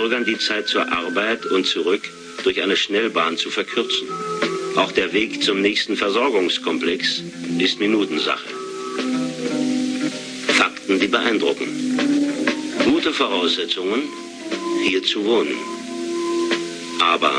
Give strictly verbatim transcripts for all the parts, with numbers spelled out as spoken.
Bürgern die Zeit zur Arbeit und zurück durch eine Schnellbahn zu verkürzen. Auch der Weg zum nächsten Versorgungskomplex ist Minutensache. Fakten, die beeindrucken. Gute Voraussetzungen, hier zu wohnen. Aber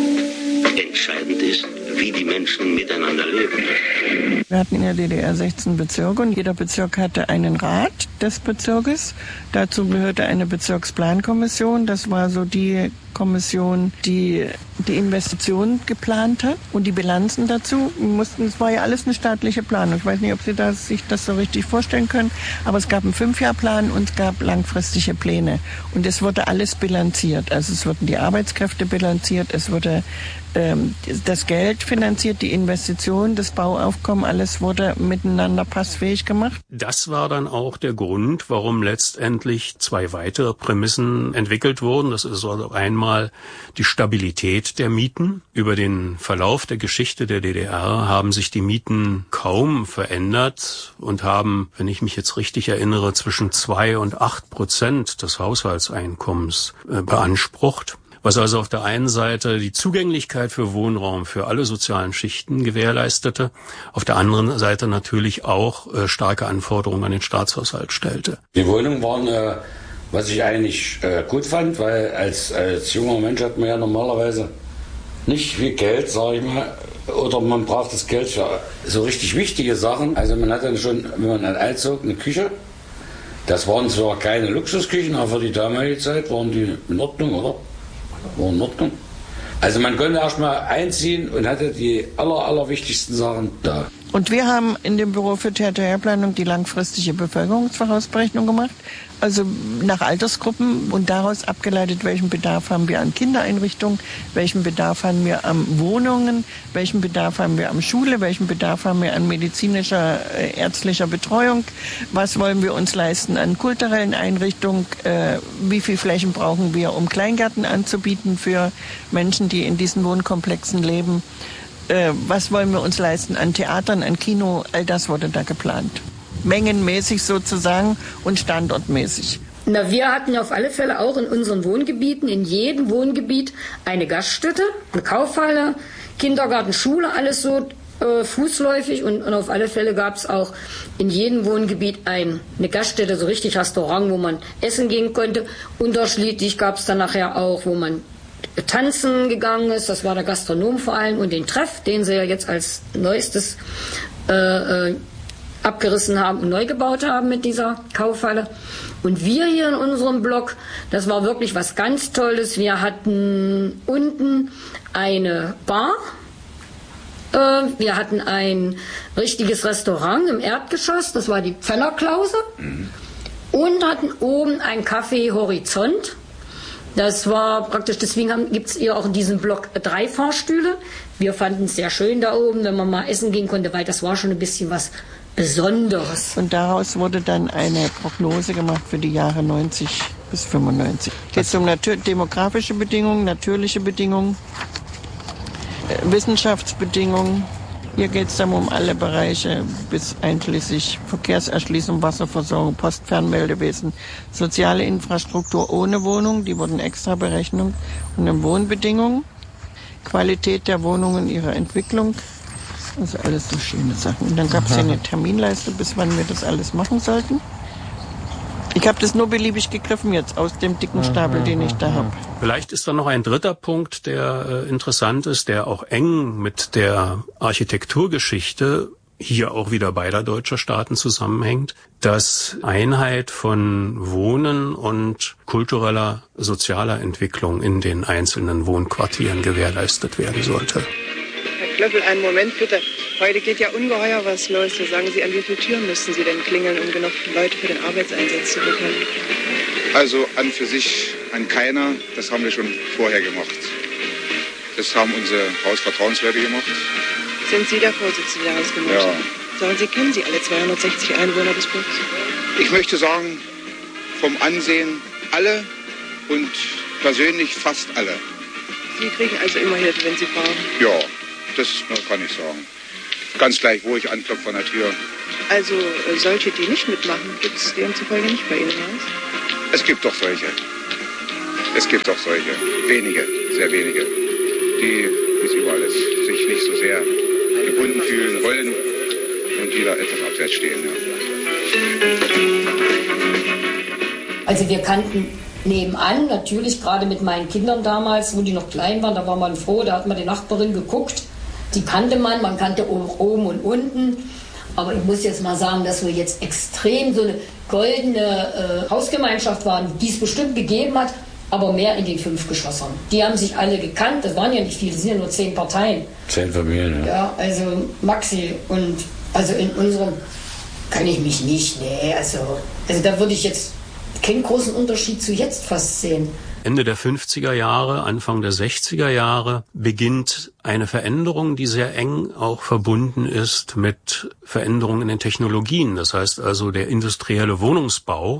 entscheidend ist, wie die Menschen miteinander leben. Wir hatten in der D D R sechzehn Bezirke und jeder Bezirk hatte einen Rat des Bezirkes. Dazu gehörte eine Bezirksplankommission. Das war so die Kommission, die die Investitionen geplant hat und die Bilanzen dazu. Mussten, es war ja alles eine staatliche Planung. Ich weiß nicht, ob Sie das, sich das so richtig vorstellen können, aber es gab einen Fünfjahrplan und es gab langfristige Pläne. Und es wurde alles bilanziert. Also es wurden die Arbeitskräfte bilanziert, es wurde ähm, das Geld finanziert, die Investitionen, das Bauaufkommen, alles wurde miteinander passfähig gemacht. Das war dann auch der Grund, warum letztendlich zwei weitere Prämissen entwickelt wurden. Das ist also einmal die Stabilität der Mieten. Über den Verlauf der Geschichte der D D R haben sich die Mieten kaum verändert und haben, wenn ich mich jetzt richtig erinnere, zwischen zwei und acht Prozent des Haushaltseinkommens äh, beansprucht. Was also auf der einen Seite die Zugänglichkeit für Wohnraum für alle sozialen Schichten gewährleistete, auf der anderen Seite natürlich auch äh, starke Anforderungen an den Staatshaushalt stellte. Die Wohnungen waren, äh, was ich eigentlich äh, gut fand, weil als, als junger Mensch hat man ja normalerweise nicht viel Geld, sage ich mal, oder man braucht das Geld für so richtig wichtige Sachen. Also man hat dann schon, wenn man dann einzog, eine Küche. Das waren zwar keine Luxusküchen, aber für die damalige Zeit waren die in Ordnung, oder? War in Ordnung. Also man konnte erst mal einziehen und hatte die aller, aller wichtigsten Sachen da. Und wir haben in dem Büro für Territorialplanung die langfristige Bevölkerungsvorausberechnung gemacht, also nach Altersgruppen und daraus abgeleitet, welchen Bedarf haben wir an Kindereinrichtungen, welchen Bedarf haben wir an Wohnungen, welchen Bedarf haben wir an Schule, welchen Bedarf haben wir an medizinischer, äh, ärztlicher Betreuung, was wollen wir uns leisten an kulturellen Einrichtungen, äh, wie viel Flächen brauchen wir, um Kleingärten anzubieten für Menschen, die in diesen Wohnkomplexen leben. Was wollen wir uns leisten an Theatern, an Kino, all das wurde da geplant. Mengenmäßig sozusagen und standortmäßig. Na, wir hatten auf alle Fälle auch in unseren Wohngebieten, in jedem Wohngebiet eine Gaststätte, eine Kaufhalle, Kindergarten, Schule, alles so äh, fußläufig und, und auf alle Fälle gab es auch in jedem Wohngebiet ein, eine Gaststätte, so richtig Restaurant, wo man essen gehen konnte. Unterschiedlich gab es dann nachher auch, wo man tanzen gegangen ist, das war der Gastronom vor allem und den Treff, den sie ja jetzt als neuestes äh, äh, abgerissen haben und neu gebaut haben mit dieser Kaufhalle. Und wir hier in unserem Block, das war wirklich was ganz Tolles. Wir hatten unten eine Bar, äh, wir hatten ein richtiges Restaurant im Erdgeschoss, das war die Pfennerklause, mhm. und hatten oben ein Café Horizont. Das war praktisch, deswegen gibt es hier auch in diesem Block drei Fahrstühle. Wir fanden es sehr schön da oben, wenn man mal essen gehen konnte, weil das war schon ein bisschen was Besonderes. Und daraus wurde dann eine Prognose gemacht für die Jahre neunzig bis fünfundneunzig. Geht um natür- demografische Bedingungen, natürliche Bedingungen, äh, Wissenschaftsbedingungen. Hier geht es dann um alle Bereiche bis einschließlich Verkehrserschließung, Wasserversorgung, Postfernmeldewesen, soziale Infrastruktur ohne Wohnung, die wurden extra berechnet, und dann Wohnbedingungen, Qualität der Wohnungen, ihre Entwicklung, also alles so schöne Sachen. Und dann gab es hier eine Terminleiste, bis wann wir das alles machen sollten. Ich habe das nur beliebig gegriffen jetzt aus dem dicken Stapel, den ich da habe. Vielleicht ist da noch ein dritter Punkt, der äh, interessant ist, der auch eng mit der Architekturgeschichte hier auch wieder beider deutscher Staaten zusammenhängt, dass Einheit von Wohnen und kultureller, sozialer Entwicklung in den einzelnen Wohnquartieren gewährleistet werden sollte. Herr Klöppel, einen Moment bitte. Heute geht ja ungeheuer was los. So sagen Sie, an wie viele Türen müssten Sie denn klingeln, um genug Leute für den Arbeitseinsatz zu bekommen? Also an für sich an keiner. Das haben wir schon vorher gemacht. Das haben unsere Hausvertrauensleute gemacht. Sind Sie der Vorsitzende der Hausgemeinschaft? Ja. Sagen Sie, kennen Sie alle zweihundertsechzig Einwohner des Blocks? Ich möchte sagen, vom Ansehen alle und persönlich fast alle. Sie kriegen also immer Hilfe, wenn Sie brauchen? Ja, das kann ich sagen. Ganz gleich, wo ich anklopfe an der Tür. Also solche, die nicht mitmachen, gibt es demzufolge nicht bei Ihnen im Haus? Es gibt doch solche. Es gibt auch solche, wenige, sehr wenige, die, wie es überall ist, sich nicht so sehr gebunden fühlen wollen und die da etwas abseits stehen. Ja. Also wir kannten nebenan, natürlich gerade mit meinen Kindern damals, wo die noch klein waren, da war man froh, da hat man die Nachbarin geguckt, die kannte man, man kannte oben und unten. Aber ich muss jetzt mal sagen, dass wir jetzt extrem so eine goldene äh, Hausgemeinschaft waren, die es bestimmt gegeben hat, aber mehr in den fünf Geschossern. Die haben sich alle gekannt, das waren ja nicht viele, das sind ja nur zehn Parteien. Zehn Familien, ja. Ja, also Maxi und also in unserem kann ich mich nicht, nee, also, also da würde ich jetzt keinen großen Unterschied zu jetzt fast sehen. Ende der fünfziger Jahre, Anfang der sechziger Jahre beginnt eine Veränderung, die sehr eng auch verbunden ist mit Veränderungen in den Technologien. Das heißt also, der industrielle Wohnungsbau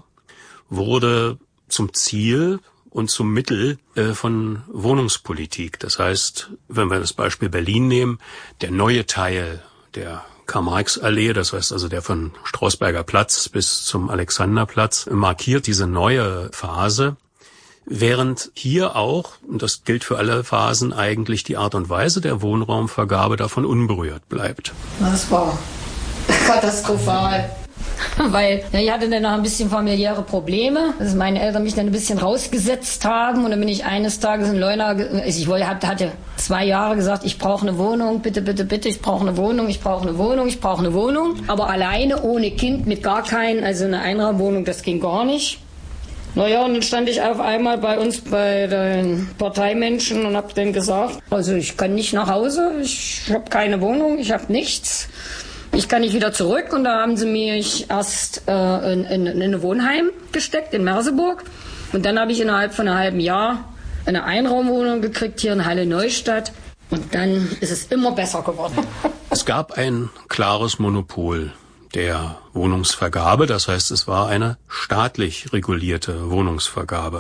wurde zum Ziel und zum Mittel äh, von Wohnungspolitik. Das heißt, wenn wir das Beispiel Berlin nehmen, der neue Teil der Karl-Marx-Allee, das heißt also der von Strausberger Platz bis zum Alexanderplatz, markiert diese neue Phase. Während hier auch, und das gilt für alle Phasen, eigentlich die Art und Weise der Wohnraumvergabe davon unberührt bleibt. Das war katastrophal. Weil ja, ich hatte dann noch ein bisschen familiäre Probleme, dass meine Eltern mich dann ein bisschen rausgesetzt haben. Und dann bin ich eines Tages in Leuna, also ich hatte zwei Jahre gesagt, ich brauche eine Wohnung, bitte, bitte, bitte, ich brauche eine Wohnung, ich brauche eine Wohnung, ich brauche eine Wohnung. Aber alleine, ohne Kind, mit gar keinen, also eine Einraumwohnung, das ging gar nicht. Naja, und dann stand ich auf einmal bei uns bei den Parteimenschen und habe denen gesagt, also ich kann nicht nach Hause, ich habe keine Wohnung, ich habe nichts. Ich kann nicht wieder zurück. Und da haben sie mich erst äh, in, in, in ein Wohnheim gesteckt in Merseburg. Und dann habe ich innerhalb von einem halben Jahr eine Einraumwohnung gekriegt hier in Halle Neustadt. Und dann ist es immer besser geworden. Es gab ein klares Monopol der Wohnungsvergabe. Das heißt, es war eine staatlich regulierte Wohnungsvergabe.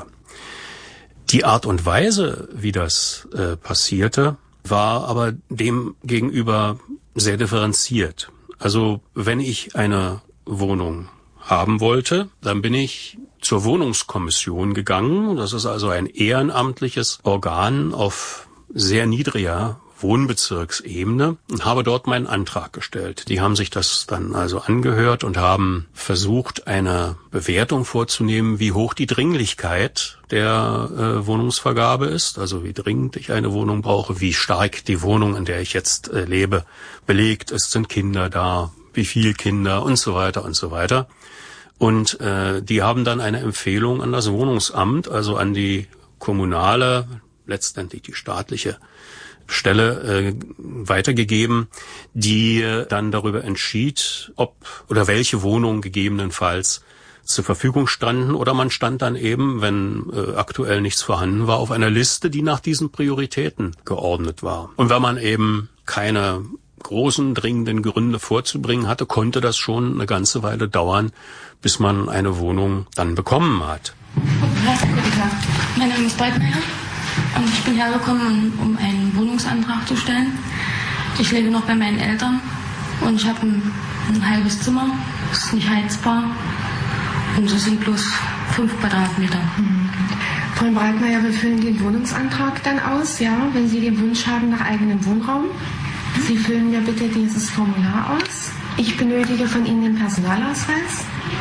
Die Art und Weise, wie das äh, passierte, war aber dem gegenüber sehr differenziert. Also wenn ich eine Wohnung haben wollte, dann bin ich zur Wohnungskommission gegangen. Das ist also ein ehrenamtliches Organ auf sehr niedriger Wohnbezirksebene und habe dort meinen Antrag gestellt. Die haben sich das dann also angehört und haben versucht, eine Bewertung vorzunehmen, wie hoch die Dringlichkeit der äh, Wohnungsvergabe ist, also wie dringend ich eine Wohnung brauche, wie stark die Wohnung, in der ich jetzt äh, lebe, belegt ist, sind Kinder da, wie viel Kinder und so weiter und so weiter. Und äh, die haben dann eine Empfehlung an das Wohnungsamt, also an die kommunale, letztendlich die staatliche Stelle äh, weitergegeben, die äh, dann darüber entschied, ob oder welche Wohnungen gegebenenfalls zur Verfügung standen, oder man stand dann eben, wenn äh, aktuell nichts vorhanden war, auf einer Liste, die nach diesen Prioritäten geordnet war. Und wenn man eben keine großen, dringenden Gründe vorzubringen hatte, konnte das schon eine ganze Weile dauern, bis man eine Wohnung dann bekommen hat. Guten Tag, guten Tag. Mein Name ist Breitmeier. Und ich bin hergekommen, um einen Wohnungsantrag zu stellen. Ich lebe noch bei meinen Eltern und ich habe ein, ein halbes Zimmer, das ist nicht heizbar und das sind bloß fünf Quadratmeter. Mhm. Frau Breitmeier, wir füllen den Wohnungsantrag dann aus, ja, wenn Sie den Wunsch haben nach eigenem Wohnraum. Sie füllen mir bitte dieses Formular aus. Ich benötige von Ihnen den Personalausweis.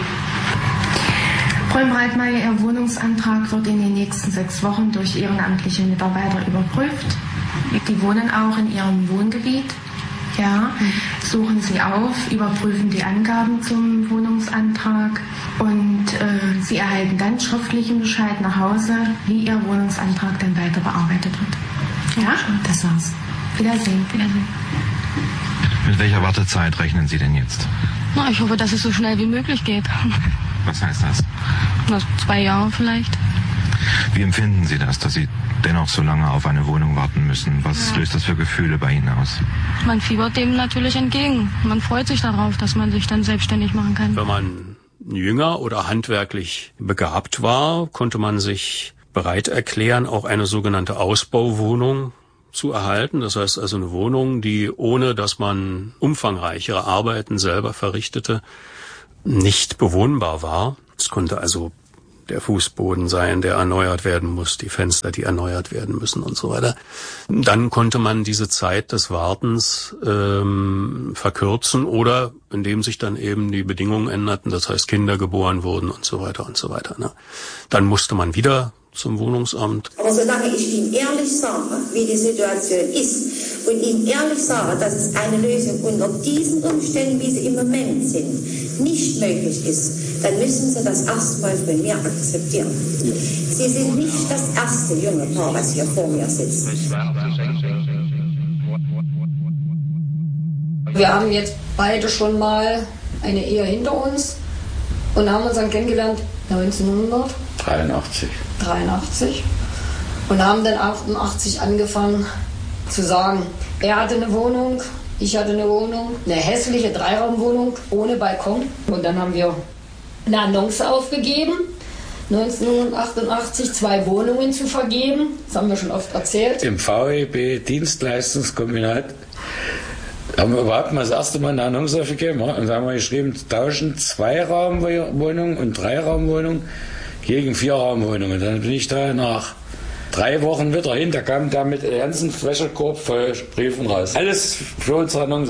Frau Breitmeier, Ihr Wohnungsantrag wird in den nächsten sechs Wochen durch ehrenamtliche Mitarbeiter überprüft. Die wohnen auch in Ihrem Wohngebiet. Ja, suchen Sie auf, überprüfen die Angaben zum Wohnungsantrag und äh, Sie erhalten dann schriftlichen Bescheid nach Hause, wie Ihr Wohnungsantrag dann weiter bearbeitet wird. Ja, das war's. Wiedersehen. Wiedersehen. Mit welcher Wartezeit rechnen Sie denn jetzt? Na, ich hoffe, dass es so schnell wie möglich geht. Was heißt das? Na, zwei Jahre vielleicht. Wie empfinden Sie das, dass Sie dennoch so lange auf eine Wohnung warten müssen? Was ja. löst das für Gefühle bei Ihnen aus? Man fiebert dem natürlich entgegen. Man freut sich darauf, dass man sich dann selbstständig machen kann. Wenn man jünger oder handwerklich begabt war, konnte man sich bereit erklären, auch eine sogenannte Ausbauwohnung zu erhalten. Das heißt also eine Wohnung, die, ohne dass man umfangreichere Arbeiten selber verrichtete, nicht bewohnbar war. Es konnte also der Fußboden sein, der erneuert werden muss, die Fenster, die erneuert werden müssen und so weiter. Dann konnte man diese Zeit des Wartens ähm, verkürzen oder indem sich dann eben die Bedingungen änderten, das heißt Kinder geboren wurden und so weiter und so weiter. Ne? Dann musste man wieder zum Wohnungsamt. Aber solange ich ihm ehrlich sage, wie die Situation ist und ihm ehrlich sage, dass es eine Lösung unter diesen Umständen, wie sie im Moment sind, nicht möglich ist, dann müssen Sie das erstmal von mir akzeptieren. Sie sind nicht das erste junge Paar, was hier vor mir sitzt. Wir haben jetzt beide schon mal eine Ehe hinter uns und haben uns dann kennengelernt neunzehnhundertdreiundachtzig dreiundachtzig und haben dann achtundachtzig angefangen zu sagen, er hatte eine Wohnung, ich hatte eine Wohnung, eine hässliche Dreiraumwohnung ohne Balkon. Und dann haben wir eine Annonce aufgegeben, neunzehnhundertachtundachtzig zwei Wohnungen zu vergeben. Das haben wir schon oft erzählt. Im V E B Dienstleistungskombinat haben wir überhaupt mal das erste Mal eine Annonce aufgegeben. Und da haben wir geschrieben, tauschen Zweiraumwohnungen und Dreiraumwohnungen gegen Vierraumwohnungen. Dann bin ich da nach drei Wochen wieder hin, da kam da mit dem ganzen Flächenkorb voll Briefen raus. Alles für unsere Annonce.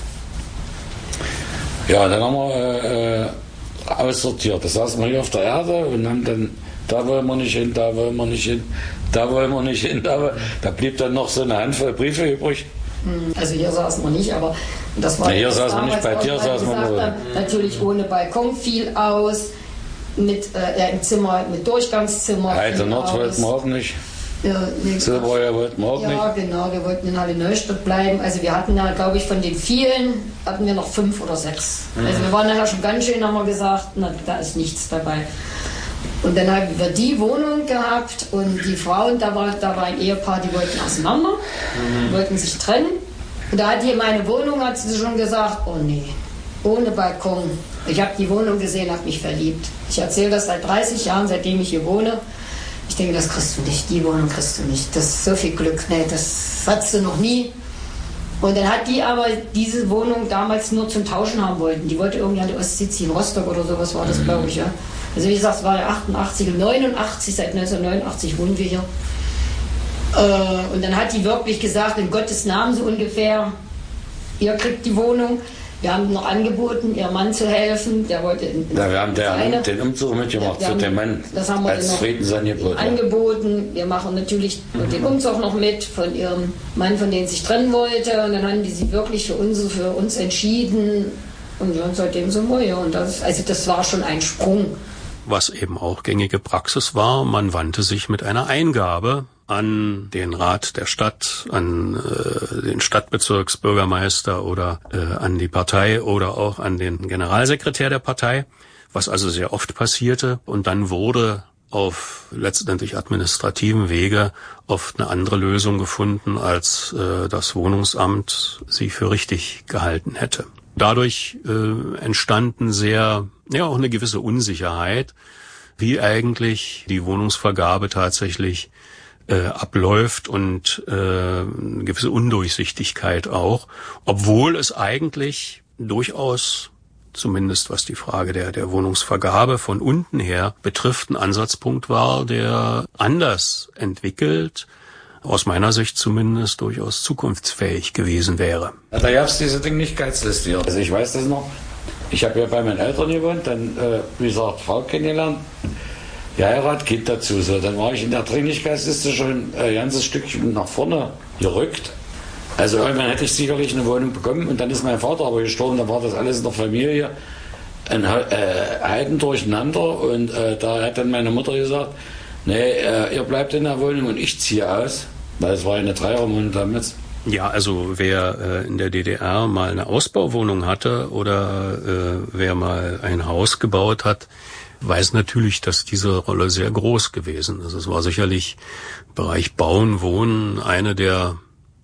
Ja, dann haben wir äh, aussortiert. Da saßen wir hier auf der Erde und haben dann, da wollen wir nicht hin, da wollen wir nicht hin, da wollen wir nicht hin. Da, da blieb dann noch so eine Handvoll Briefe übrig. Also hier saßen wir nicht, aber das war... Na, hier saßen wir nicht, bei dir saßen wir nur. Natürlich ohne Balkon viel aus, mit äh, im Zimmer, mit Durchgangszimmer. Heide Nord wollten wir auch nicht. Ja, nee, Silberheuer wollten wir auch ja, nicht. Ja, genau, wir wollten in Halle Neustadt bleiben. Also wir hatten ja, glaube ich, von den vielen, hatten wir noch fünf oder sechs. Mhm. Also wir waren ja schon ganz schön, haben wir gesagt, na, da ist nichts dabei. Und dann haben wir die Wohnung gehabt und die Frauen, da war, da war ein Ehepaar, die wollten auseinander, mhm. wollten sich trennen. Und da hat die meine Wohnung, hat sie schon gesagt, oh nee, ohne Balkon. Ich habe die Wohnung gesehen, habe mich verliebt. Ich erzähle das seit dreißig Jahren, seitdem ich hier wohne. Ich denke, das kriegst du nicht, die Wohnung kriegst du nicht. Das ist so viel Glück, nee, das hattest du noch nie. Und dann hat die aber diese Wohnung damals nur zum Tauschen haben wollten. Die wollte irgendwie an die Ostsee ziehen, Rostock oder sowas war das, glaube ich. Ja. Also wie gesagt, es war ja achtundachtzig und neunundachtzig, seit neunzehnhundertneunundachtzig wohnen wir hier. Äh, und dann hat die wirklich gesagt, in Gottes Namen so ungefähr, ihr kriegt die Wohnung. Wir haben noch angeboten, ihrem Mann zu helfen. Der wollte in, in ja, wir haben der, den Umzug mitgemacht für den Mann das haben wir als Friedensangebot. Angeboten. Wir machen natürlich mhm. den Umzug noch mit von ihrem Mann, von dem sie sich trennen wollte. Und dann haben die sich wirklich für uns, für uns entschieden. Und ja, seitdem sind wir hier. Und das, also das war schon ein Sprung. Was eben auch gängige Praxis war, man wandte sich mit einer Eingabe an den Rat der Stadt, an äh, den Stadtbezirksbürgermeister oder äh, an die Partei oder auch an den Generalsekretär der Partei, was also sehr oft passierte. Und dann wurde auf letztendlich administrativen Wege oft eine andere Lösung gefunden, als äh, das Wohnungsamt sie für richtig gehalten hätte. Dadurch äh, entstanden sehr, ja auch eine gewisse Unsicherheit, wie eigentlich die Wohnungsvergabe tatsächlich Äh, abläuft und äh, eine gewisse Undurchsichtigkeit auch, obwohl es eigentlich durchaus, zumindest was die Frage der, der Wohnungsvergabe von unten her betrifft, ein Ansatzpunkt war, der anders entwickelt, aus meiner Sicht zumindest durchaus zukunftsfähig gewesen wäre. Ja, da gab es diese Dringlichkeitsliste hier. Also ich weiß das noch, ich habe ja bei meinen Eltern gewohnt, dann, äh, wie gesagt, Frau kennengelernt, geheiratet, Kind dazu. So, dann war ich in der Dringlichkeitsliste schon ein ganzes Stückchen nach vorne gerückt. Also irgendwann hätte ich sicherlich eine Wohnung bekommen und dann ist mein Vater aber gestorben, da war das alles in der Familie ein äh, Heiden durcheinander und äh, da hat dann meine Mutter gesagt, nee, äh, ihr bleibt in der Wohnung und ich ziehe aus, weil es war eine Dreiraumwohnung damals. Ja, also wer äh, in der D D R mal eine Ausbauwohnung hatte oder äh, wer mal ein Haus gebaut hat, weiß natürlich, dass diese Rolle sehr groß gewesen ist. Es war sicherlich im Bereich Bauen, Wohnen eine der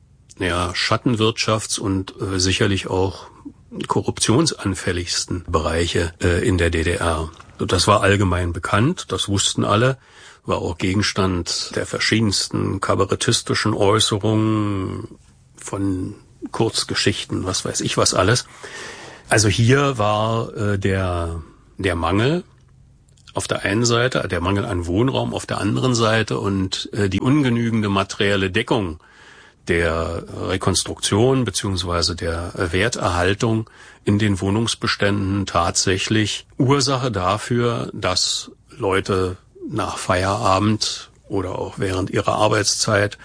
ja, Schattenwirtschafts- und äh, sicherlich auch korruptionsanfälligsten Bereiche äh, in der D D R. Das war allgemein bekannt, das wussten alle, war auch Gegenstand der verschiedensten kabarettistischen Äußerungen von Kurzgeschichten, was weiß ich was alles. Also hier war äh, der der Mangel auf der einen Seite, der Mangel an Wohnraum auf der anderen Seite und äh, die ungenügende materielle Deckung der Rekonstruktion beziehungsweise der Werterhaltung in den Wohnungsbeständen tatsächlich Ursache dafür, dass Leute nach Feierabend oder auch während ihrer Arbeitszeit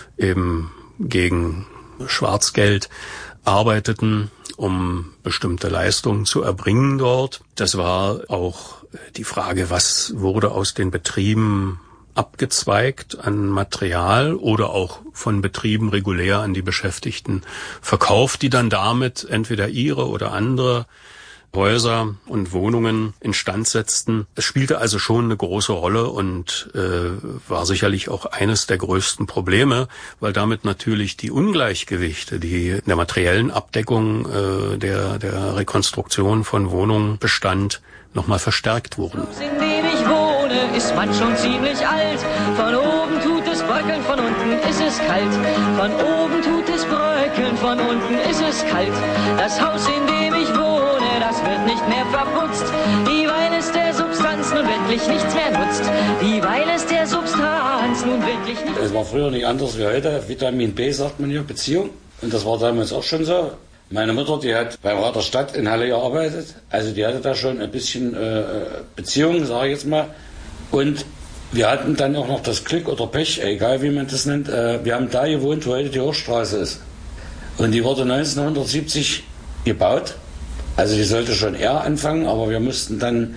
eben gegen Schwarzgeld arbeiteten, um bestimmte Leistungen zu erbringen dort. Das war auch die Frage, was wurde aus den Betrieben abgezweigt an Material oder auch von Betrieben regulär an die Beschäftigten verkauft, die dann damit entweder ihre oder andere Häuser und Wohnungen instand setzten. Es spielte also schon eine große Rolle und äh, war sicherlich auch eines der größten Probleme, weil damit natürlich die Ungleichgewichte, die in der materiellen Abdeckung äh, der, der Rekonstruktion von Wohnungen bestand, nochmal verstärkt wurden. In dem ich wohne, ist man schon ziemlich alt. Von oben tut es bröckeln, von unten ist es kalt. Von oben tut es bröckeln, von unten ist es kalt. Das Haus, in dem ich wohne, das wird nicht mehr verputzt. Dieweil es der Substanz nun wirklich nichts mehr nutzt. Dieweil es der Substanz nun wirklich nichts. Es war früher nicht anders wie heute. Vitamin B sagt man ja, Beziehung. Und das war damals auch schon so. Meine Mutter, die hat beim Rat der Stadt in Halle gearbeitet, also die hatte da schon ein bisschen äh, Beziehung, sage ich jetzt mal. Und wir hatten dann auch noch das Glück oder Pech, egal wie man das nennt, äh, wir haben da gewohnt, wo heute die Hochstraße ist. Und die wurde neunzehnhundertsiebzig gebaut, also die sollte schon eher anfangen, aber wir mussten dann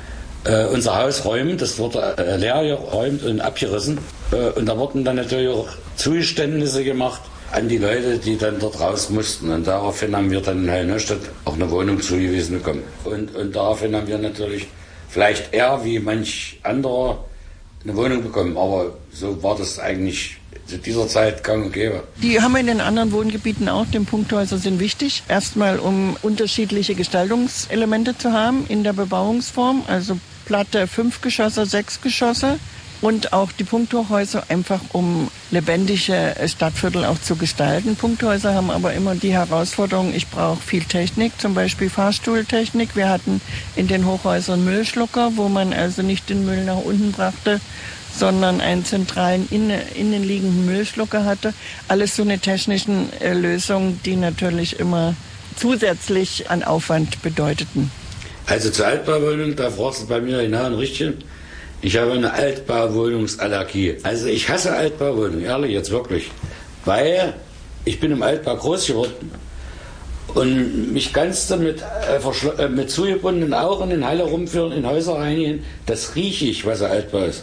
äh, unser Haus räumen, das wurde äh, leer geräumt und abgerissen. Äh, und da wurden dann natürlich auch Zugeständnisse gemacht an die Leute, die dann dort raus mussten. Und daraufhin haben wir dann in Heilneustadt auch eine Wohnung zugewiesen bekommen. Und, und daraufhin haben wir natürlich vielleicht eher wie manch anderer eine Wohnung bekommen. Aber so war das eigentlich zu dieser Zeit gang und gäbe. Die haben wir in den anderen Wohngebieten auch. Die Punkthäuser sind wichtig. Erstmal, um unterschiedliche Gestaltungselemente zu haben in der Bebauungsform. Also platte Fünfgeschosse, Sechsgeschosse. Und auch die Punkthochhäuser einfach, um lebendige Stadtviertel auch zu gestalten. Punkthäuser haben aber immer die Herausforderung, ich brauche viel Technik, zum Beispiel Fahrstuhltechnik. Wir hatten in den Hochhäusern Müllschlucker, wo man also nicht den Müll nach unten brachte, sondern einen zentralen innen, innenliegenden Müllschlucker hatte. Alles so eine technischen äh, Lösungen, die natürlich immer zusätzlich an Aufwand bedeuteten. Also zur Altbauwohnung, da fragst du bei mir genau ein Richtchen. Ich habe eine Altbauwohnungsallergie. Also ich hasse Altbauwohnungen, ehrlich jetzt wirklich. Weil ich bin im Altbau groß geworden und mich ganz damit äh, mit zugebundenen Augen in Halle rumführen, in Häuser reingehen, das rieche ich, was ein Altbau ist.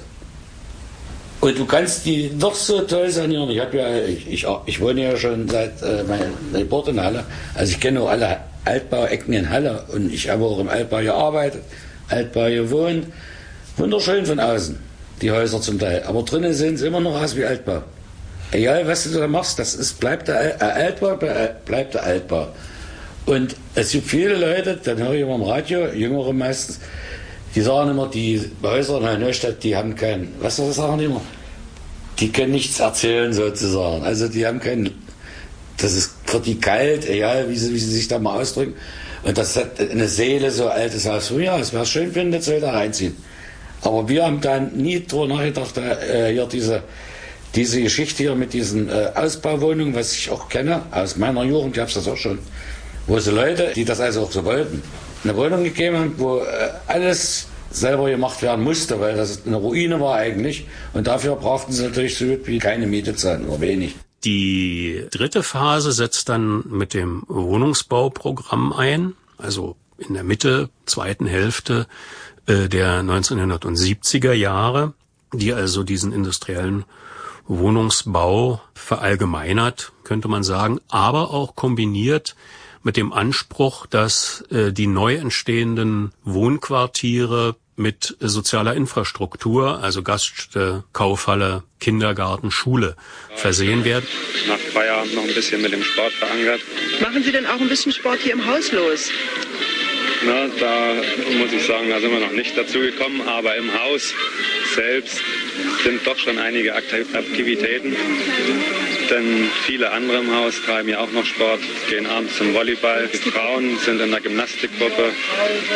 Und du kannst die doch so toll sanieren. Ich, habe ja, ich, ich, ich wohne ja schon seit äh, meiner Geburt in Halle. Also ich kenne auch alle Altbauecken in Halle und ich habe auch im Altbau gearbeitet, Altbau gewohnt. Wunderschön von außen, die Häuser zum Teil. Aber drinnen sehen sie immer noch aus wie Altbau. Egal, was du da machst, das ist, bleibt der Altbau, bleibt der Altbau. Und es gibt viele Leute, dann höre ich immer im Radio, Jüngere meistens, die sagen immer, die Häuser in Neustadt, die haben keinen, was soll ich sagen immer? Die können nichts erzählen sozusagen. Also die haben keinen, das ist für die kalt, egal wie sie, wie sie sich da mal ausdrücken. Und das hat eine Seele, so altes Haus. Ja, es wäre schön, wenn das da reinziehen. Aber wir haben dann nie drüber nachgedacht, äh, hier diese, diese Geschichte hier mit diesen äh, Ausbauwohnungen, was ich auch kenne, aus meiner Jugend, ich habe das auch schon, wo so Leute, die das also auch so wollten, eine Wohnung gegeben haben, wo äh, alles selber gemacht werden musste, weil das eine Ruine war eigentlich. Und dafür brauchten sie natürlich so gut wie keine Miete zahlen, nur wenig. Die dritte Phase setzt dann mit dem Wohnungsbauprogramm ein, also in der Mitte, zweiten Hälfte der neunzehnhundertsiebziger Jahre, die also diesen industriellen Wohnungsbau verallgemeinert, könnte man sagen, aber auch kombiniert mit dem Anspruch, dass äh, die neu entstehenden Wohnquartiere mit sozialer Infrastruktur, also Gaststätte, Kaufhalle, Kindergarten, Schule versehen werden. Nach Feierabend noch ein bisschen mit dem Sport verankert. Machen Sie denn auch ein bisschen Sport hier im Haus los? Na, da muss ich sagen, da sind wir noch nicht dazu gekommen, aber im Haus selbst sind doch schon einige Aktivitäten, denn viele andere im Haus treiben ja auch noch Sport, gehen abends zum Volleyball. Die Frauen sind in der Gymnastikgruppe,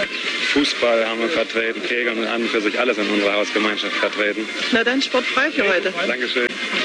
Fußball haben wir vertreten, Kegeln und an und für sich alles in unserer Hausgemeinschaft vertreten. Na dann sportfrei für heute. Dankeschön.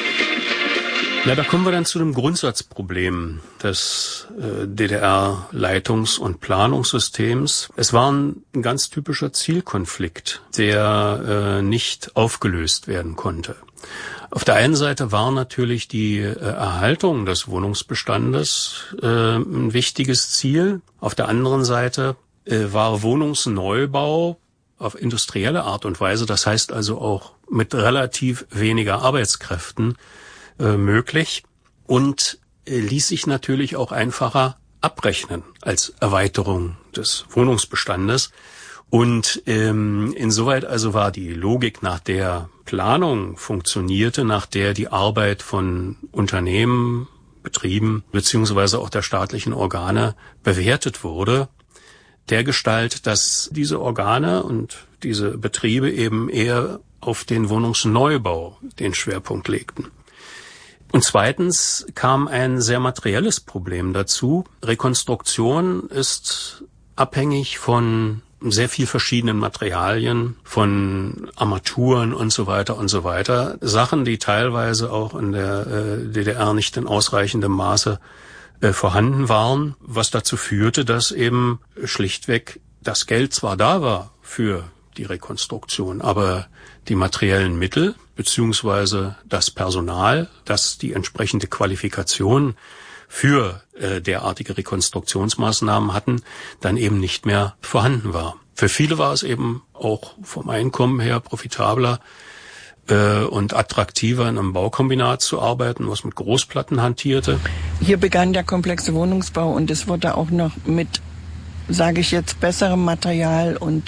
Ja, da kommen wir dann zu dem Grundsatzproblem des äh, D D R-Leitungs- und Planungssystems. Es war ein, ein ganz typischer Zielkonflikt, der äh, nicht aufgelöst werden konnte. Auf der einen Seite war natürlich die äh, Erhaltung des Wohnungsbestandes äh, ein wichtiges Ziel. Auf der anderen Seite äh, war Wohnungsneubau auf industrielle Art und Weise, das heißt also auch mit relativ weniger Arbeitskräften, Äh, möglich und äh, ließ sich natürlich auch einfacher abrechnen als Erweiterung des Wohnungsbestandes. Und ähm, insoweit also war die Logik, nach der Planung funktionierte, nach der die Arbeit von Unternehmen, Betrieben beziehungsweise auch der staatlichen Organe bewertet wurde, dergestalt, dass diese Organe und diese Betriebe eben eher auf den Wohnungsneubau den Schwerpunkt legten. Und zweitens kam ein sehr materielles Problem dazu. Rekonstruktion ist abhängig von sehr viel verschiedenen Materialien, von Armaturen und so weiter und so weiter. Sachen, die teilweise auch in der äh, D D R nicht in ausreichendem Maße äh, vorhanden waren, was dazu führte, dass eben schlichtweg das Geld zwar da war für die Rekonstruktion, aber die materiellen Mittel beziehungsweise das Personal, das die entsprechende Qualifikation für äh, derartige Rekonstruktionsmaßnahmen hatten, dann eben nicht mehr vorhanden war. Für viele war es eben auch vom Einkommen her profitabler äh, und attraktiver, in einem Baukombinat zu arbeiten, was mit Großplatten hantierte. Hier begann der komplexe Wohnungsbau und es wurde auch noch mit, sage ich jetzt, besserem Material und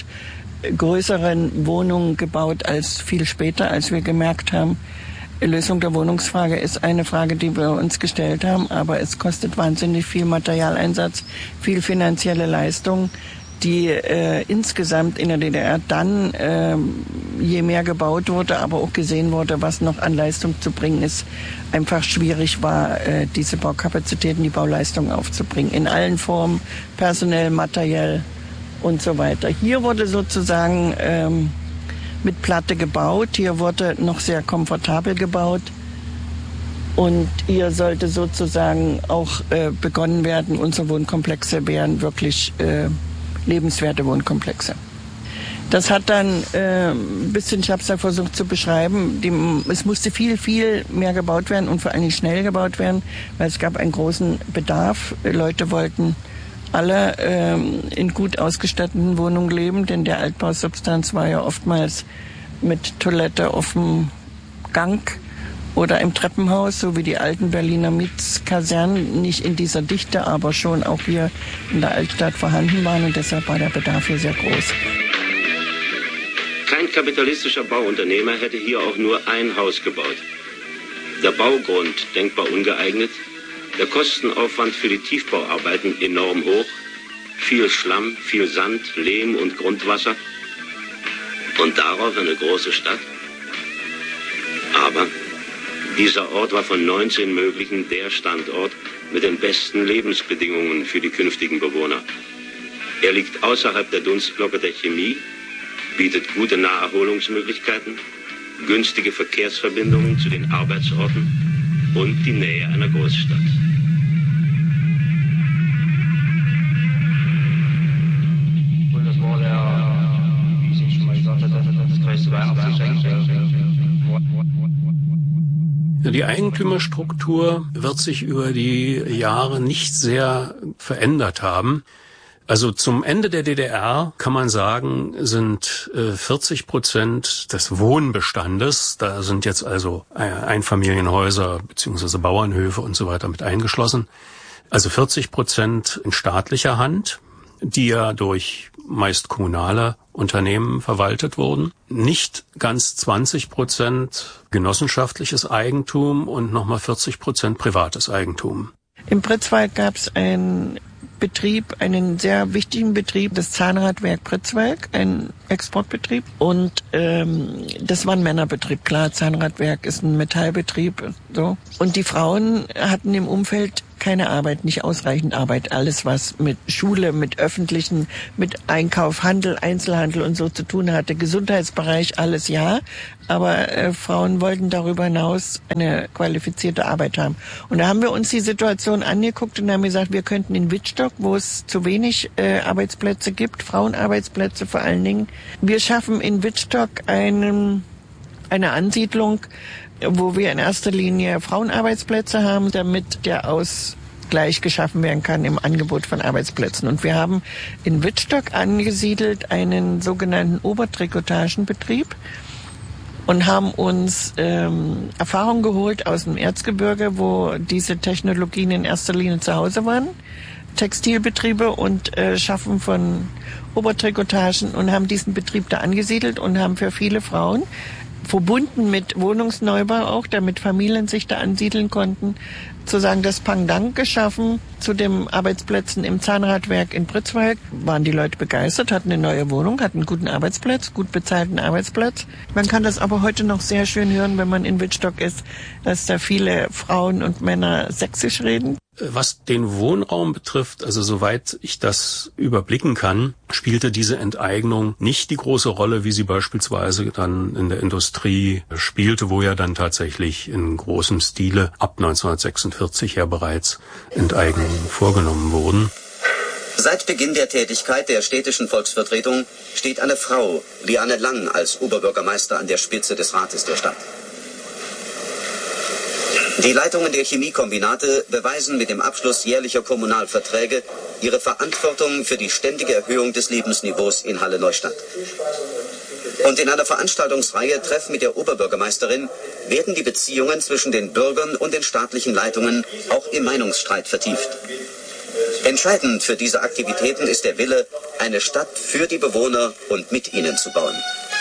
größeren Wohnungen gebaut als viel später, als wir gemerkt haben, Lösung der Wohnungsfrage ist eine Frage, die wir uns gestellt haben, aber es kostet wahnsinnig viel Materialeinsatz, viel finanzielle Leistung, die äh, insgesamt in der D D R dann, äh, je mehr gebaut wurde, aber auch gesehen wurde, was noch an Leistung zu bringen ist, einfach schwierig war, äh, diese Baukapazitäten, die Bauleistung aufzubringen. In allen Formen, personell, materiell und so weiter. Hier wurde sozusagen ähm, mit Platte gebaut, hier wurde noch sehr komfortabel gebaut und hier sollte sozusagen auch äh, begonnen werden, unsere Wohnkomplexe wären wirklich äh, lebenswerte Wohnkomplexe. Das hat dann äh, ein bisschen, ich habe es ja versucht zu beschreiben, die, es musste viel, viel mehr gebaut werden und vor allem schnell gebaut werden, weil es gab einen großen Bedarf. Leute wollten alle ähm, in gut ausgestatteten Wohnungen leben, denn der Altbausubstanz war ja oftmals mit Toilette auf dem Gang oder im Treppenhaus, so wie die alten Berliner Mietskasernen, nicht in dieser Dichte, aber schon auch hier in der Altstadt vorhanden waren und deshalb war der Bedarf hier sehr groß. Kein kapitalistischer Bauunternehmer hätte hier auch nur ein Haus gebaut. Der Baugrund denkbar ungeeignet, der Kostenaufwand für die Tiefbauarbeiten enorm hoch, viel Schlamm, viel Sand, Lehm und Grundwasser und darauf eine große Stadt. Aber dieser Ort war von neunzehn möglichen der Standort mit den besten Lebensbedingungen für die künftigen Bewohner. Er liegt außerhalb der Dunstglocke der Chemie, bietet gute Naherholungsmöglichkeiten, günstige Verkehrsverbindungen zu den Arbeitsorten und die Nähe einer Großstadt. Und das war der, wie ich schon mal gesagt habe, das größte Weihnachtsgeschenk. Die Eigentümerstruktur wird sich über die Jahre nicht sehr verändert haben. Also zum Ende der D D R kann man sagen, sind äh, vierzig Prozent des Wohnbestandes, da sind jetzt also Einfamilienhäuser beziehungsweise Bauernhöfe und so weiter mit eingeschlossen, also vierzig Prozent in staatlicher Hand, die ja durch meist kommunale Unternehmen verwaltet wurden. Nicht ganz zwanzig Prozent genossenschaftliches Eigentum und nochmal vierzig Prozent privates Eigentum. Im Pritzwalk gab es ein Betrieb, einen sehr wichtigen Betrieb, das Zahnradwerk Pritzwalk, ein Exportbetrieb. Und ähm, das war ein Männerbetrieb, klar, Zahnradwerk ist ein Metallbetrieb. So. Und die Frauen hatten im Umfeld keine Arbeit, nicht ausreichend Arbeit. Alles, was mit Schule, mit öffentlichen, mit Einkauf, Handel, Einzelhandel und so zu tun hatte. Gesundheitsbereich, alles ja. Aber äh, Frauen wollten darüber hinaus eine qualifizierte Arbeit haben. Und da haben wir uns die Situation angeguckt und haben gesagt, wir könnten in Wittstock, wo es zu wenig äh, Arbeitsplätze gibt, Frauenarbeitsplätze vor allen Dingen, wir schaffen in Wittstock einen, eine Ansiedlung, wo wir in erster Linie Frauenarbeitsplätze haben, damit der Ausgleich geschaffen werden kann im Angebot von Arbeitsplätzen. Und wir haben in Wittstock angesiedelt einen sogenannten Obertrikotagenbetrieb und haben uns ähm, Erfahrung geholt aus dem Erzgebirge, wo diese Technologien in erster Linie zu Hause waren, Textilbetriebe und äh, Schaffen von Obertrikotagen, und haben diesen Betrieb da angesiedelt und haben für viele Frauen, verbunden mit Wohnungsneubau auch, damit Familien sich da ansiedeln konnten, sozusagen das Pendant geschaffen zu den Arbeitsplätzen im Zahnradwerk in Pritzwalk. Waren die Leute begeistert, hatten eine neue Wohnung, hatten einen guten Arbeitsplatz, gut bezahlten Arbeitsplatz. Man kann das aber heute noch sehr schön hören, wenn man in Wittstock ist, dass da viele Frauen und Männer sächsisch reden. Was den Wohnraum betrifft, also soweit ich das überblicken kann, spielte diese Enteignung nicht die große Rolle, wie sie beispielsweise dann in der Industrie spielte, wo ja dann tatsächlich in großem Stile ab neunzehnhundertsechsundvierzig ja bereits Enteignungen vorgenommen wurden. Seit Beginn der Tätigkeit der städtischen Volksvertretung steht eine Frau, Liane Lang, als Oberbürgermeister an der Spitze des Rates der Stadt. Die Leitungen der Chemiekombinate beweisen mit dem Abschluss jährlicher Kommunalverträge ihre Verantwortung für die ständige Erhöhung des Lebensniveaus in Halle-Neustadt. Und in einer Veranstaltungsreihe Treff mit der Oberbürgermeisterin werden die Beziehungen zwischen den Bürgern und den staatlichen Leitungen auch im Meinungsstreit vertieft. Entscheidend für diese Aktivitäten ist der Wille, eine Stadt für die Bewohner und mit ihnen zu bauen.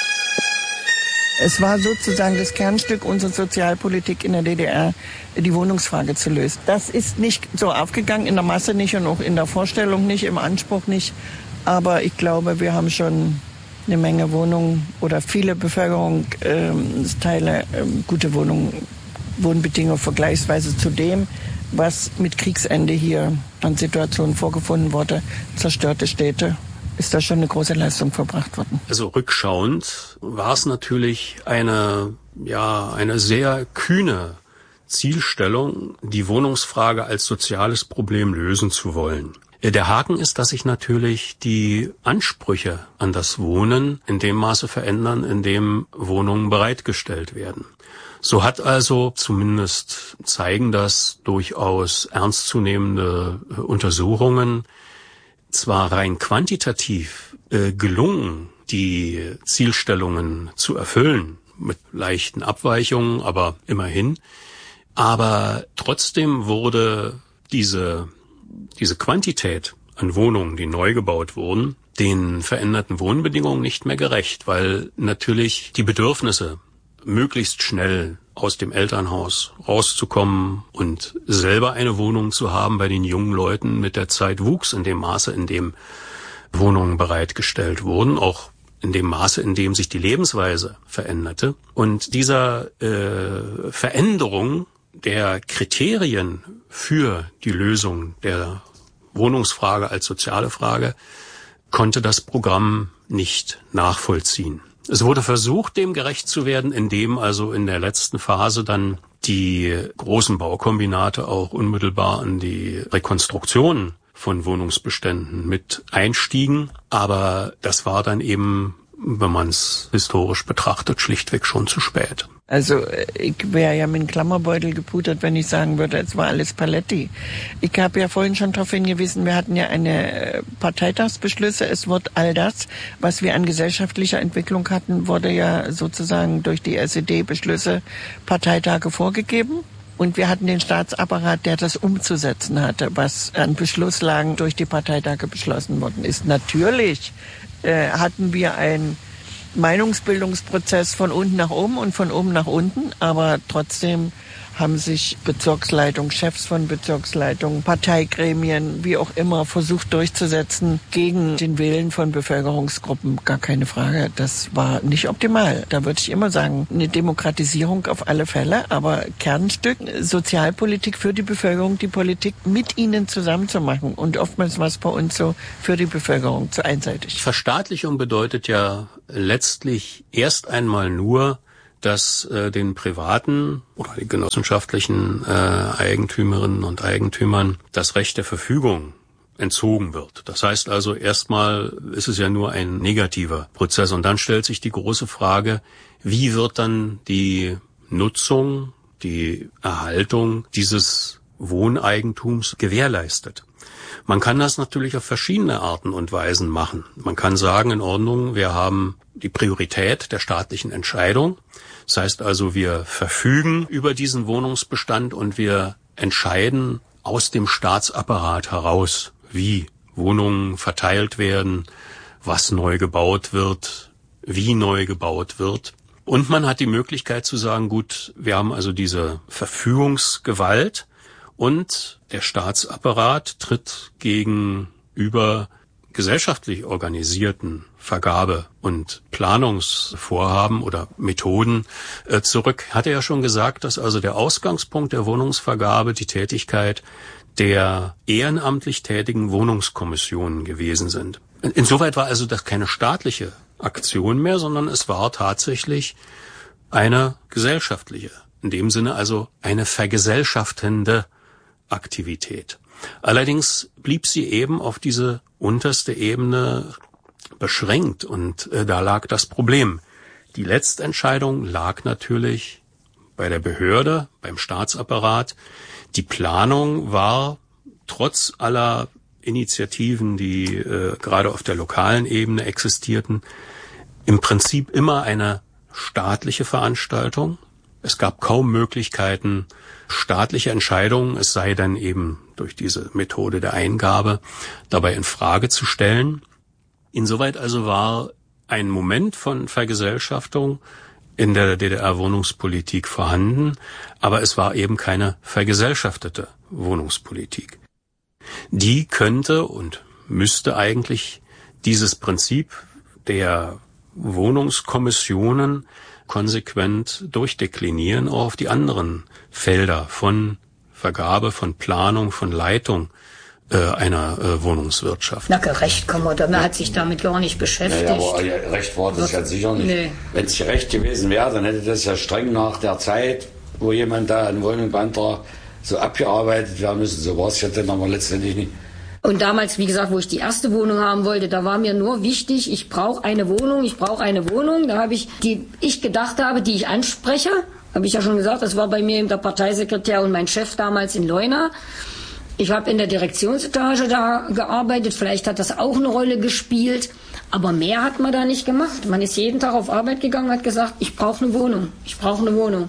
Es war sozusagen das Kernstück unserer Sozialpolitik in der D D R, die Wohnungsfrage zu lösen. Das ist nicht so aufgegangen, in der Masse nicht und auch in der Vorstellung nicht, im Anspruch nicht. Aber ich glaube, wir haben schon eine Menge Wohnungen oder viele Bevölkerungsteile, äh, gute Wohnungen, Wohnbedingungen vergleichsweise zu dem, was mit Kriegsende hier an Situationen vorgefunden wurde, zerstörte Städte. Ist da schon eine große Leistung verbracht worden. Also rückschauend war es natürlich eine, ja, eine sehr kühne Zielstellung, die Wohnungsfrage als soziales Problem lösen zu wollen. Der Haken ist, dass sich natürlich die Ansprüche an das Wohnen in dem Maße verändern, in dem Wohnungen bereitgestellt werden. So hat also, zumindest zeigen das durchaus ernstzunehmende Untersuchungen, zwar rein quantitativ äh, gelungen, die Zielstellungen zu erfüllen, mit leichten Abweichungen, aber immerhin. Aber trotzdem wurde diese, diese Quantität an Wohnungen, die neu gebaut wurden, den veränderten Wohnbedingungen nicht mehr gerecht, weil natürlich die Bedürfnisse, möglichst schnell aus dem Elternhaus rauszukommen und selber eine Wohnung zu haben, bei den jungen Leuten mit der Zeit wuchs in dem Maße, in dem Wohnungen bereitgestellt wurden, auch in dem Maße, in dem sich die Lebensweise veränderte. Und dieser äh, Veränderung der Kriterien für die Lösung der Wohnungsfrage als soziale Frage konnte das Programm nicht nachvollziehen. Es wurde versucht, dem gerecht zu werden, indem also in der letzten Phase dann die großen Baukombinate auch unmittelbar an die Rekonstruktion von Wohnungsbeständen mit einstiegen. Aber das war dann eben, wenn man es historisch betrachtet, schlichtweg schon zu spät. Also ich wäre ja mit einem Klammerbeutel gepudert, wenn ich sagen würde, es war alles Paletti. Ich habe ja vorhin schon darauf hingewiesen, wir hatten ja eine Parteitagsbeschlüsse. Es wird all das, was wir an gesellschaftlicher Entwicklung hatten, wurde ja sozusagen durch die S E D-Beschlüsse Parteitage vorgegeben. Und wir hatten den Staatsapparat, der das umzusetzen hatte, was an Beschlusslagen durch die Parteitage beschlossen worden ist. Natürlich äh, hatten wir ein Meinungsbildungsprozess von unten nach oben und von oben nach unten, aber trotzdem haben sich Bezirksleitungen, Chefs von Bezirksleitungen, Parteigremien, wie auch immer, versucht durchzusetzen gegen den Willen von Bevölkerungsgruppen. Gar keine Frage, das war nicht optimal. Da würde ich immer sagen, eine Demokratisierung auf alle Fälle, aber Kernstück, Sozialpolitik für die Bevölkerung, die Politik mit ihnen zusammen zu machen. Und oftmals war es bei uns so, für die Bevölkerung zu einseitig. Verstaatlichung bedeutet ja letztlich erst einmal nur, dass äh, den privaten oder den genossenschaftlichen äh, Eigentümerinnen und Eigentümern das Recht der Verfügung entzogen wird. Das heißt also, erstmal ist es ja nur ein negativer Prozess. Und dann stellt sich die große Frage, wie wird dann die Nutzung, die Erhaltung dieses Wohneigentums gewährleistet? Man kann das natürlich auf verschiedene Arten und Weisen machen. Man kann sagen, in Ordnung, wir haben die Priorität der staatlichen Entscheidung. Das heißt also, wir verfügen über diesen Wohnungsbestand und wir entscheiden aus dem Staatsapparat heraus, wie Wohnungen verteilt werden, was neu gebaut wird, wie neu gebaut wird. Und man hat die Möglichkeit zu sagen, gut, wir haben also diese Verfügungsgewalt und der Staatsapparat tritt gegenüber gesellschaftlich organisierten Vergabe- und Planungsvorhaben oder Methoden äh, zurück. Hatte ja schon gesagt, dass also der Ausgangspunkt der Wohnungsvergabe die Tätigkeit der ehrenamtlich tätigen Wohnungskommissionen gewesen sind. Insoweit war also das keine staatliche Aktion mehr, sondern es war tatsächlich eine gesellschaftliche, in dem Sinne also eine vergesellschaftende Aktivität. Allerdings blieb sie eben auf diese unterste Ebene beschränkt und äh, da lag das Problem. Die Letztentscheidung lag natürlich bei der Behörde, beim Staatsapparat. Die Planung war trotz aller Initiativen, die äh, gerade auf der lokalen Ebene existierten, im Prinzip immer eine staatliche Veranstaltung. Es gab kaum Möglichkeiten, staatliche Entscheidungen, es sei denn eben durch diese Methode der Eingabe, dabei in Frage zu stellen. Insoweit also war ein Moment von Vergesellschaftung in der D D R-Wohnungspolitik vorhanden, aber es war eben keine vergesellschaftete Wohnungspolitik. Die könnte und müsste eigentlich dieses Prinzip der Wohnungskommissionen konsequent durchdeklinieren, auch auf die anderen Felder von Vergabe, von Planung, von Leitung äh, einer äh, Wohnungswirtschaft. Na, gerecht kann man, man hat sich damit gar nicht beschäftigt. Ja, aber ja, recht war das ja sicher nicht. Nee. Wenn es gerecht gewesen wäre, dann hätte das ja streng nach der Zeit, wo jemand da eine Wohnung beantragt, so abgearbeitet werden müssen. So war es ja dann aber letztendlich nicht. Und damals, wie gesagt, wo ich die erste Wohnung haben wollte, da war mir nur wichtig, ich brauche eine Wohnung, ich brauche eine Wohnung. Da habe ich, die ich gedacht habe, die ich anspreche, habe ich ja schon gesagt, das war bei mir eben der Parteisekretär und mein Chef damals in Leuna. Ich habe in der Direktionsetage da gearbeitet, vielleicht hat das auch eine Rolle gespielt, aber mehr hat man da nicht gemacht. Man ist jeden Tag auf Arbeit gegangen, hat gesagt, ich brauche eine Wohnung, ich brauche eine Wohnung.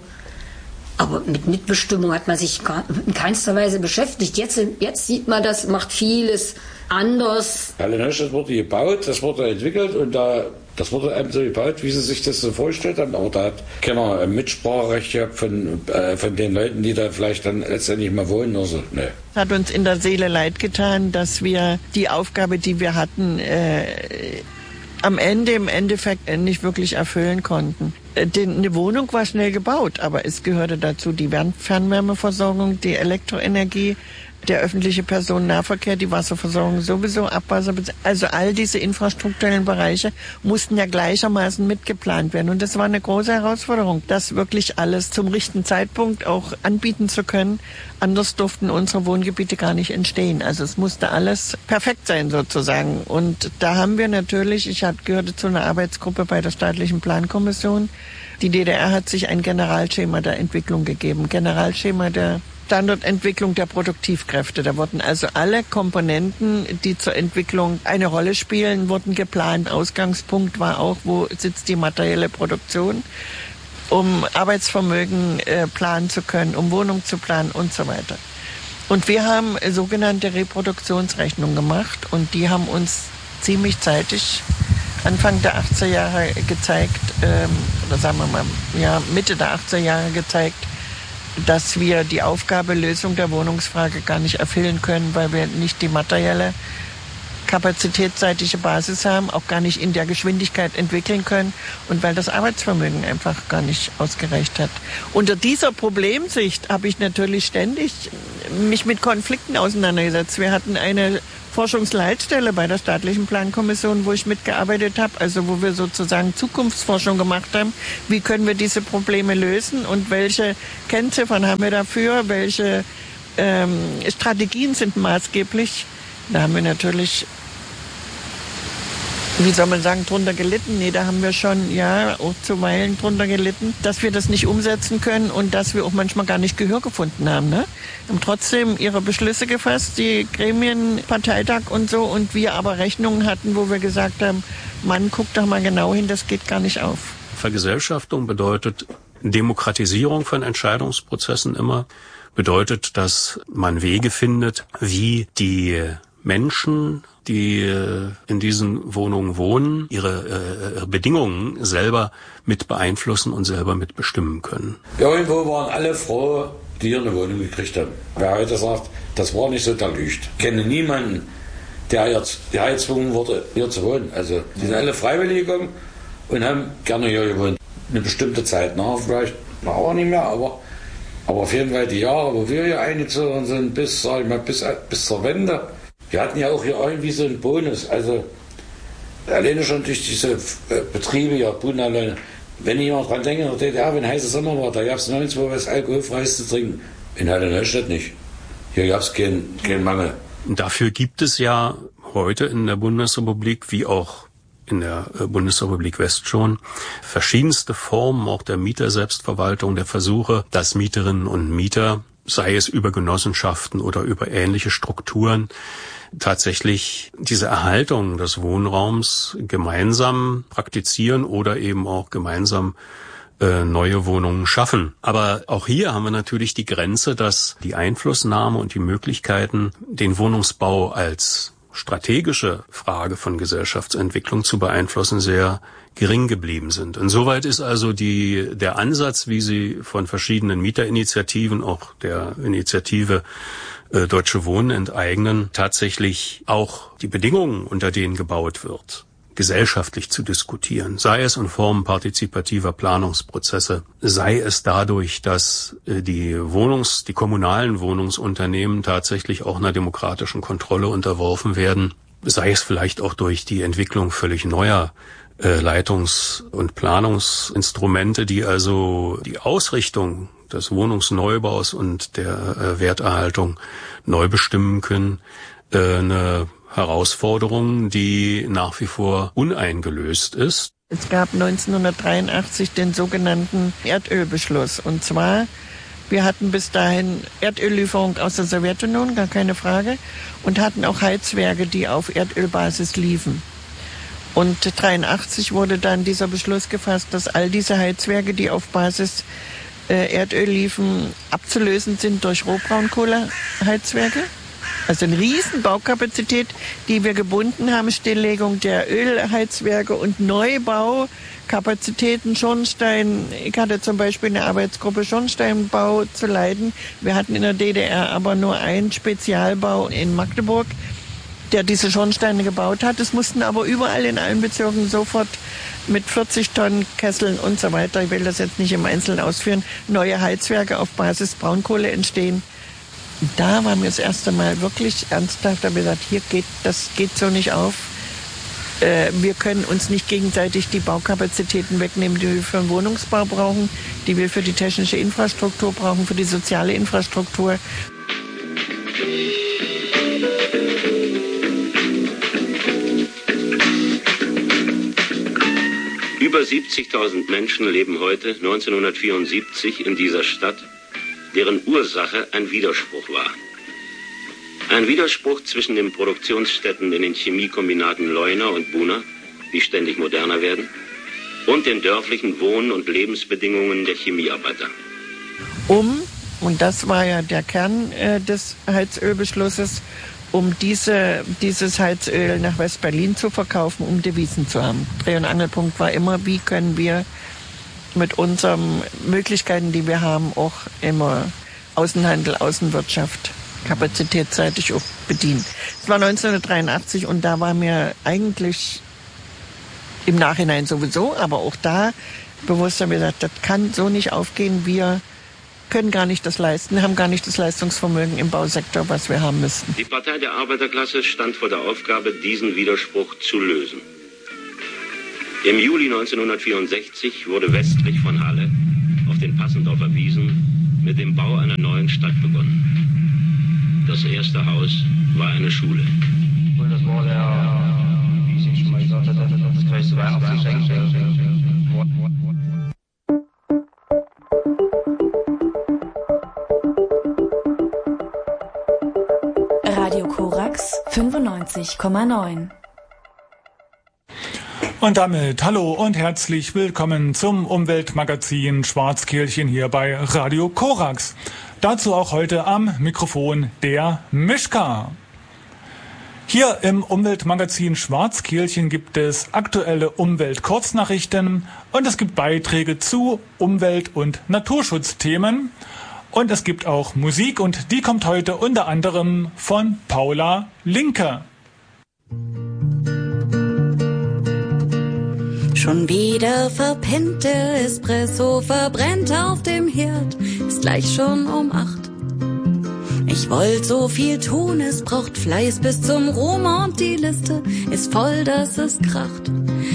Aber mit Mitbestimmung hat man sich in keinster Weise beschäftigt. Jetzt, jetzt sieht man, das macht vieles anders. Halle Neustadt wurde gebaut, das wurde entwickelt und da, das wurde eben so gebaut, wie sie sich das so vorgestellt haben. Aber da hat keiner ein Mitspracherecht gehabt von, äh, von den Leuten, die da vielleicht dann letztendlich mal wohnen. Also, nee. Hat uns in der Seele leid getan, dass wir die Aufgabe, die wir hatten, äh, am Ende im Endeffekt nicht wirklich erfüllen konnten. Eine Wohnung war schnell gebaut, aber es gehörte dazu die Fernwärmeversorgung, die Elektroenergie, der öffentliche Personennahverkehr, die Wasserversorgung sowieso, Abwasser, also all diese infrastrukturellen Bereiche mussten ja gleichermaßen mitgeplant werden. Und das war eine große Herausforderung, das wirklich alles zum richtigen Zeitpunkt auch anbieten zu können. Anders durften unsere Wohngebiete gar nicht entstehen. Also es musste alles perfekt sein sozusagen. Und da haben wir natürlich, ich gehörte zu einer Arbeitsgruppe bei der staatlichen Plankommission. Die D D R hat sich ein Generalschema der Entwicklung gegeben, Generalschema der Standortentwicklung der Produktivkräfte. Da wurden also alle Komponenten, die zur Entwicklung eine Rolle spielen, wurden geplant. Ausgangspunkt war auch, wo sitzt die materielle Produktion, um Arbeitsvermögen äh, planen zu können, um Wohnung zu planen und so weiter. Und wir haben äh, sogenannte Reproduktionsrechnungen gemacht und die haben uns ziemlich zeitig Anfang der achtziger Jahre gezeigt, ähm, oder sagen wir mal, ja, Mitte der achtziger Jahre gezeigt, dass wir die Aufgabe Lösung der Wohnungsfrage gar nicht erfüllen können, weil wir nicht die materielle kapazitätsseitige Basis haben, auch gar nicht in der Geschwindigkeit entwickeln können und weil das Arbeitsvermögen einfach gar nicht ausgereicht hat. Unter dieser Problemsicht habe ich natürlich ständig mich mit Konflikten auseinandergesetzt. Wir hatten eine Forschungsleitstelle bei der Staatlichen Plankommission, wo ich mitgearbeitet habe, also wo wir sozusagen Zukunftsforschung gemacht haben. Wie können wir diese Probleme lösen und welche Kennziffern haben wir dafür, welche ähm, Strategien sind maßgeblich? Da haben wir natürlich, wie soll man sagen, drunter gelitten. Nee, da haben wir schon, ja, auch zuweilen drunter gelitten, dass wir das nicht umsetzen können und dass wir auch manchmal gar nicht Gehör gefunden haben. Ne? Haben trotzdem ihre Beschlüsse gefasst, die Gremien, Parteitag und so, und wir aber Rechnungen hatten, wo wir gesagt haben, Mann, guck doch mal genau hin, das geht gar nicht auf. Vergesellschaftung bedeutet Demokratisierung von Entscheidungsprozessen immer, bedeutet, dass man Wege findet, wie die Menschen, die in diesen Wohnungen wohnen, ihre, ihre Bedingungen selber mit beeinflussen und selber mitbestimmen können. Irgendwo waren alle froh, die hier eine Wohnung gekriegt haben. Wer heute sagt, das war nicht so, der lügt. Ich kenne niemanden, der jetzt der gezwungen wurde, hier zu wohnen. Also die sind alle freiwillig gekommen und haben gerne hier gewohnt. Eine bestimmte Zeit nach, vielleicht nach auch nicht mehr, aber, aber auf jeden Fall die Jahre, wo wir hier eingezogen sind, bis, sag ich mal, bis, bis zur Wende. Wir hatten ja auch hier irgendwie so einen Bonus, also alleine schon durch diese Betriebe, ja, Bunalone. Wenn ich mal dran denke, in der D D R, wenn heißer Sommer war, da gab es nirgendwo was Alkoholfreies zu trinken. In Halle Neustadt nicht. Hier gab es keinen kein Mangel. Dafür gibt es ja heute in der Bundesrepublik, wie auch in der Bundesrepublik West schon, verschiedenste Formen auch der Mieterselbstverwaltung, der Versuche, dass Mieterinnen und Mieter, sei es über Genossenschaften oder über ähnliche Strukturen, tatsächlich diese Erhaltung des Wohnraums gemeinsam praktizieren oder eben auch gemeinsam äh, neue Wohnungen schaffen. Aber auch hier haben wir natürlich die Grenze, dass die Einflussnahme und die Möglichkeiten, den Wohnungsbau als strategische Frage von Gesellschaftsentwicklung zu beeinflussen, sehr gering geblieben sind. Insoweit ist also die, der Ansatz, wie sie von verschiedenen Mieterinitiativen, auch der Initiative äh, Deutsche Wohnen enteignen, tatsächlich auch die Bedingungen, unter denen gebaut wird, gesellschaftlich zu diskutieren, sei es in Form partizipativer Planungsprozesse, sei es dadurch, dass äh, die Wohnungs-, die kommunalen Wohnungsunternehmen tatsächlich auch einer demokratischen Kontrolle unterworfen werden, sei es vielleicht auch durch die Entwicklung völlig neuer äh, Leitungs- und Planungsinstrumente, die also die Ausrichtung des Wohnungsneubaus und der äh, Werterhaltung neu bestimmen können, äh, eine Herausforderung, die nach wie vor uneingelöst ist. Es gab neunzehnhundertdreiundachtzig den sogenannten Erdölbeschluss. Und zwar, wir hatten bis dahin Erdöllieferung aus der Sowjetunion, gar keine Frage, und hatten auch Heizwerke, die auf Erdölbasis liefen. Und neunzehnhundertdreiundachtzig wurde dann dieser Beschluss gefasst, dass all diese Heizwerke, die auf Basis äh, Erdöl liefen, abzulösen sind durch Rohbraunkohleheizwerke. Also eine riesen Baukapazität, die wir gebunden haben, Stilllegung der Ölheizwerke und Neubaukapazitäten, Schornstein. Ich hatte zum Beispiel eine Arbeitsgruppe Schornsteinbau zu leiten. Wir hatten in der D D R aber nur einen Spezialbau in Magdeburg, der diese Schornsteine gebaut hat. Es mussten aber überall in allen Bezirken sofort mit vierzig Tonnen Kesseln und so weiter, ich will das jetzt nicht im Einzelnen ausführen, neue Heizwerke auf Basis Braunkohle entstehen. Da waren wir das erste Mal wirklich ernsthaft, haben wir gesagt, hier geht, das geht so nicht auf. Äh, wir können uns nicht gegenseitig die Baukapazitäten wegnehmen, die wir für den Wohnungsbau brauchen, die wir für die technische Infrastruktur brauchen, für die soziale Infrastruktur. Über siebzigtausend Menschen leben heute, neunzehnhundertvierundsiebzig, in dieser Stadt, deren Ursache ein Widerspruch war. Ein Widerspruch zwischen den Produktionsstätten in den Chemiekombinaten Leuna und Buna, die ständig moderner werden, und den dörflichen Wohn- und Lebensbedingungen der Chemiearbeiter. Um, und das war ja der Kern äh, des Heizölbeschlusses, um diese, dieses Heizöl nach West-Berlin zu verkaufen, um Devisen zu haben. Dreh- und Angelpunkt war immer, wie können wir mit unseren Möglichkeiten, die wir haben, auch immer Außenhandel, Außenwirtschaft kapazitätsseitig auch bedient. Es war neunzehnhundertdreiundachtzig und da war mir eigentlich im Nachhinein sowieso, aber auch da bewusst haben wir gesagt, das kann so nicht aufgehen. Wir können gar nicht das leisten, haben gar nicht das Leistungsvermögen im Bausektor, was wir haben müssten. Die Partei der Arbeiterklasse stand vor der Aufgabe, diesen Widerspruch zu lösen. Im Juli neunzehnhundertvierundsechzig wurde westlich von Halle auf den Passendorfer Wiesen mit dem Bau einer neuen Stadt begonnen. Das erste Haus war eine Schule. Und das war der, wie ich schon mal gesagt hatte, das größte Weihnachtsgeschenk. Radio Korax fünfundneunzig Komma neun. Und damit hallo und herzlich willkommen zum Umweltmagazin Schwarzkehlchen hier bei Radio Korax. Dazu auch heute am Mikrofon der Mischka. Hier im Umweltmagazin Schwarzkehlchen gibt es aktuelle Umwelt-Kurznachrichten und es gibt Beiträge zu Umwelt- und Naturschutzthemen. Und es gibt auch Musik und die kommt heute unter anderem von Paula Linke. Schon wieder verpennte Espresso verbrennt auf dem Herd, ist gleich schon um acht. Ich wollt so viel tun, es braucht Fleiß bis zum Ruhm und die Liste ist voll, dass es kracht.